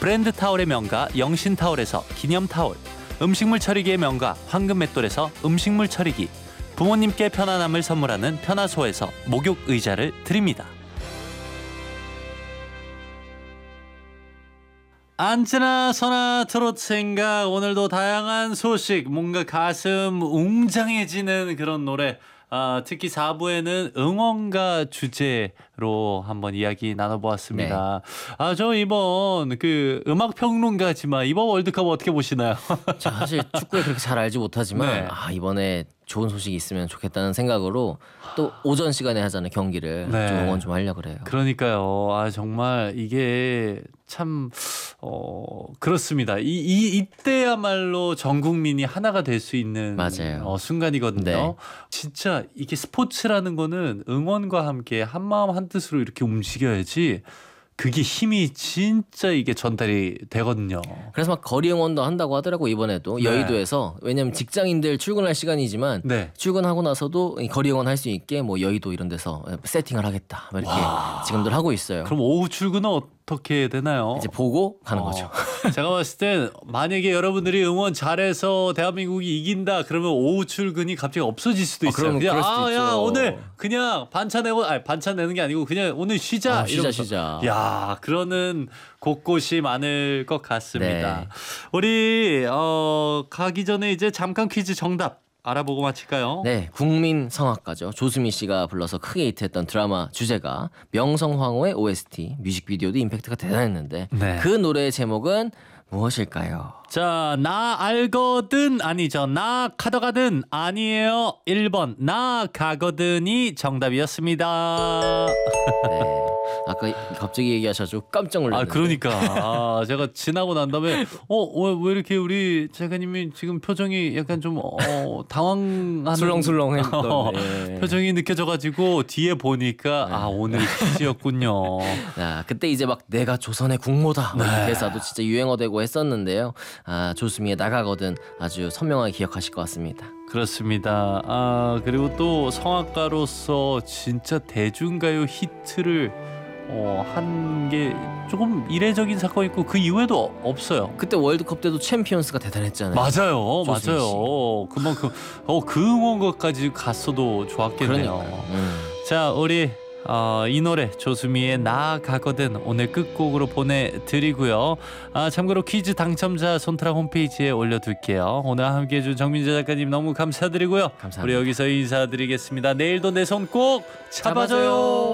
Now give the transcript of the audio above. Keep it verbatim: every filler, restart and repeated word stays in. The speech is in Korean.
브랜드 타올의 명가 영신타올에서 기념타올, 음식물 처리기의 명가 황금맷돌에서 음식물 처리기, 부모님께 편안함을 선물하는 편하소에서 목욕의자를 드립니다. 안쓰나 서나 트로트 생각, 오늘도 다양한 소식, 뭔가 가슴 웅장해지는 그런 노래, 아, 특히 사 부에는 응원가 주제로 한번 이야기 나눠보았습니다. 네. 아, 저 이번 그 음악 평론가지만 이번 월드컵 어떻게 보시나요? 저 사실 축구에 그렇게 잘 알지 못하지만 네. 아, 이번에 좋은 소식이 있으면 좋겠다는 생각으로 또 오전 시간에 하잖아요, 경기를. 네. 좀 응원 좀 하려고 그래요. 그러니까요. 아, 정말 이게 참 어, 그렇습니다. 이, 이 이때야말로 전 국민이 하나가 될 수 있는 맞아요. 어, 순간이거든요. 네. 진짜 이게 스포츠라는 거는 응원과 함께 한 마음 한 뜻으로 이렇게 움직여야지 그게 힘이 진짜 이게 전달이 되거든요. 그래서 막 거리 응원도 한다고 하더라고 이번에도 네. 여의도에서. 왜냐면 직장인들 출근할 시간이지만 네. 출근하고 나서도 이 거리 응원 할 수 있게 뭐 여의도 이런 데서 세팅을 하겠다 뭐 이렇게 와. 지금들 하고 있어요. 그럼 오후 출근은 어떻게 되나요? 이제 보고 가는 어, 거죠. 제가 봤을 땐 만약에 여러분들이 응원 잘해서 대한민국이 이긴다 그러면 오후 출근이 갑자기 없어질 수도 아, 있어요. 그럼 그냥 그럴 수도 아, 야, 있죠. 오늘 그냥 반찬 내고 아니 반찬 내는 게 아니고 그냥 오늘 쉬자. 어, 쉬자, 이러면서. 쉬자. 야, 그러는 곳곳이 많을 것 같습니다. 네. 우리 어, 가기 전에 이제 잠깐 퀴즈 정답 알아보고 마칠까요? 네, 국민 성악가죠. 조수미 씨가 불러서 크게 히트했던 드라마 주제가 명성황후의 오에스티, 뮤직비디오도 임팩트가 대단했는데 네. 그 노래의 제목은 무엇일까요? 자, 나 알거든 아니죠. 나 가더가든 아니에요. 일 번 나 가거든이 정답이었습니다. 네. 아까 갑자기 얘기하셔가지고 깜짝 놀랐는데. 아, 그러니까 아, 제가 지나고 난 다음에 어왜 왜 이렇게 우리 작가님이 지금 표정이 약간 좀 어, 당황하는 술렁술렁했던 어, 네. 표정이 느껴져가지고 뒤에 보니까 아, 오늘 퀴즈였군요. 아, 그때 이제 막 내가 조선의 국모다 뭐 네. 이 대사도 진짜 유행어되고 했었는데요. 아, 조수미의 나가거든 아주 선명하게 기억하실 것 같습니다. 그렇습니다. 아, 그리고 또 성악가로서 진짜 대중가요 히트를 어, 한 게 조금 이례적인 사건이 있고 그 이후에도 없어요. 그때 월드컵 때도 챔피언스가 대단했잖아요. 맞아요, 조수미 맞아요. 그만큼 어, 그 응원가까지 갔어도 좋았겠네요. 그러니까요. 음. 자, 우리 어, 이 노래 조수미의 나 가거든 오늘 끝곡으로 보내드리고요. 아, 참고로 퀴즈 당첨자 손트락 홈페이지에 올려둘게요. 오늘 함께해준 정민재 작가님 너무 감사드리고요. 감사합니다. 우리 여기서 인사드리겠습니다. 내일도 내 손 꼭 잡아줘요.